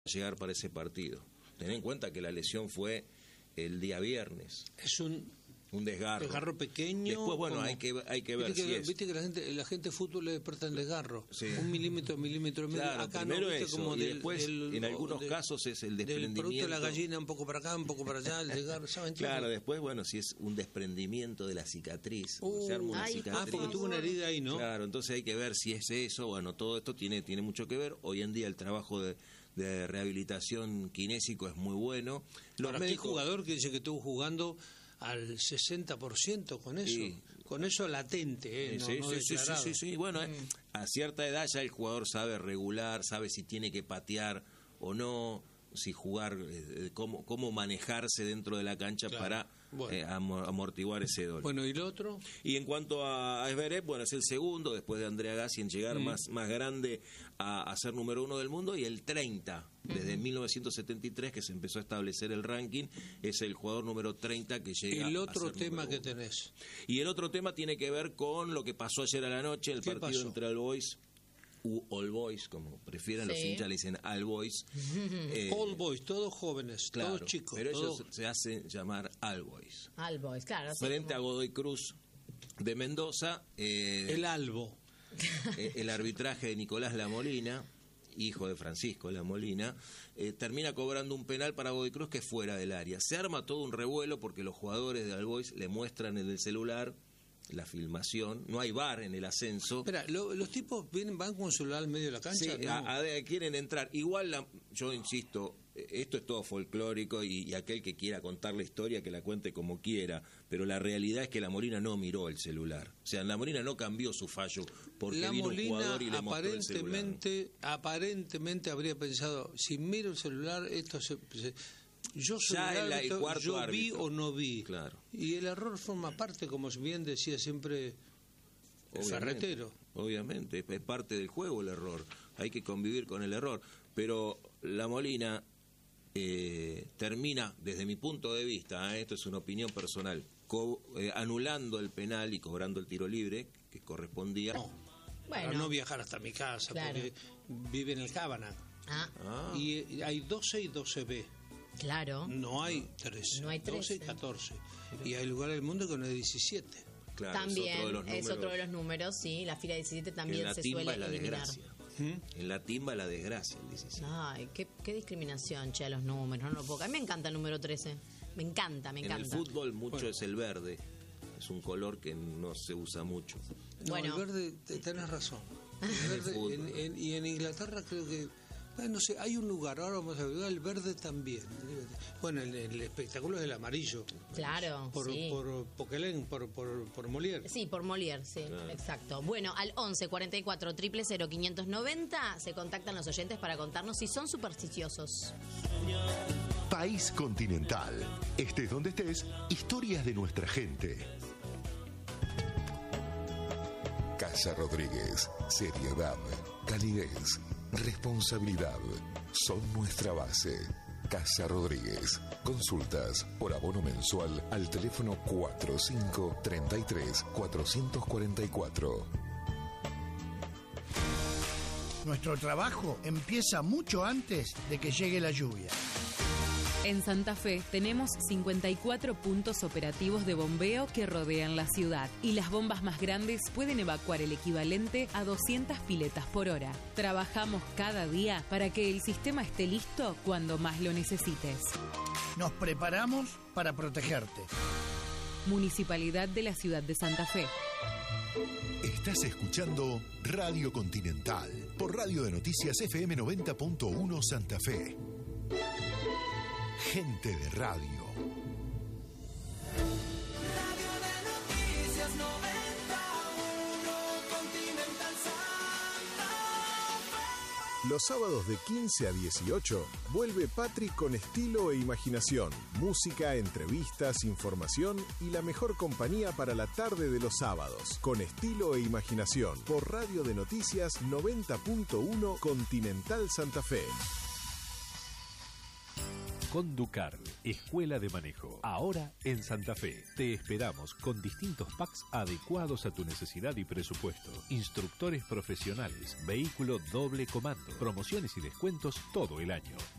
llegar para ese partido. Ten en cuenta que la lesión fue el día viernes. Es un desgarro pequeño. Después, bueno, hay que ver si es. Viste que la gente de fútbol le despertan desgarro. Sí. 1 milímetro. Claro, Acá primero no, eso, como y después, en algunos casos, es el desprendimiento. Del producto de la gallina, un poco para acá, un poco para allá, el desgarro, ¿saben? Claro, después, bueno, si es un desprendimiento de la cicatriz. Se arma una cicatriz. Porque tuvo una herida ahí, ¿no? Claro, entonces hay que ver si es eso. Bueno, todo esto tiene mucho que ver. Hoy en día el trabajo de rehabilitación kinésico es muy bueno. Hay jugador que dice que estuvo jugando al 60% con eso, sí. Con eso latente, Sí. Bueno, a cierta edad ya el jugador sabe regular, sabe si tiene que patear o no, si jugar, cómo manejarse dentro de la cancha, claro, para amortiguar ese dolor. Bueno, ¿y el otro? Y en cuanto a Zverev, bueno, es el segundo, después de Andrea Agassi, en llegar más grande a ser número 1 del mundo, y el 30, desde 1973 que se empezó a establecer el ranking, es el jugador número 30 que llega a ser el otro tema que 1. tenés. Y el otro tema tiene que ver con lo que pasó ayer a la noche, el partido entre All Boys u All Boys, como prefieran, los hinchas le dicen All Boys. All Boys, todos jóvenes, claro, todos chicos. Pero ellos se hacen llamar All Boys. All Boys, claro. Frente a Godoy Cruz de Mendoza. El Albo. El arbitraje de Nicolás Lamolina, hijo de Francisco Lamolina, termina cobrando un penal para Godoy Cruz que es fuera del área. Se arma todo un revuelo porque los jugadores de All Boys le muestran en el celular la filmación, no hay VAR en el ascenso. Espera, los tipos van con celular al medio de la cancha. Sí, ¿no? Quieren entrar. Igual, yo insisto, esto es todo folclórico y aquel que quiera contar la historia que la cuente como quiera, pero la realidad es que la Molina no miró el celular. O sea, la Molina no cambió su fallo porque vino un jugador y le mostró el celular. Aparentemente habría pensado, si miro el celular, esto yo vi o no vi, claro. Y el error forma parte, como bien decía siempre el ferretero. Obviamente, es parte del juego el error, hay que convivir con el error, pero la Molina termina, desde mi punto de vista, esto es una opinión personal, anulando el penal y cobrando el tiro libre que correspondía. Para no viajar hasta mi casa, claro, porque vive en el Cábana. Y hay 12 y 12B. Claro. No hay 13. 12 y 14. Y hay lugares del mundo que no hay 17. Claro, también es otro de los números, sí. La fila 17 también se suele eliminar. En la timba la desgracia, el 17. Ay, qué discriminación, che, a los números. No lo puedo. A mí me encanta el número 13. Me encanta. En el fútbol mucho es el verde. Es un color que no se usa mucho. El verde, tenés razón. El verde, y en Inglaterra creo que... no sé, hay un lugar, ahora vamos a ver, el verde también. Bueno, el espectáculo es el amarillo. Claro, por Poquelin, por Molière. Sí, por Molière, sí, claro. Exacto. Bueno, al 11 44 000 590 se contactan los oyentes para contarnos si son supersticiosos. País Continental. Estés donde estés, historias de nuestra gente. Casa Rodríguez. Seriedad, calidez, responsabilidad son nuestra base. Casa Rodríguez. Consultas por abono mensual al teléfono 4533 444. Nuestro trabajo empieza mucho antes de que llegue la lluvia. En Santa Fe tenemos 54 puntos operativos de bombeo que rodean la ciudad y las bombas más grandes pueden evacuar el equivalente a 200 piletas por hora. Trabajamos cada día para que el sistema esté listo cuando más lo necesites. Nos preparamos para protegerte. Municipalidad de la Ciudad de Santa Fe. Estás escuchando Radio Continental por Radio de Noticias FM 90.1 Santa Fe. Gente de radio. Radio de Noticias 91 Continental Santa Fe. Los sábados de 15 a 18 vuelve Patri con estilo e imaginación, música, entrevistas, información y la mejor compañía para la tarde de los sábados. Con estilo e imaginación por Radio de Noticias 90.1 Continental Santa Fe. Conducar, Escuela de Manejo. Ahora en Santa Fe. Te esperamos con distintos packs adecuados a tu necesidad y presupuesto. Instructores profesionales, vehículo doble comando, promociones y descuentos todo el año.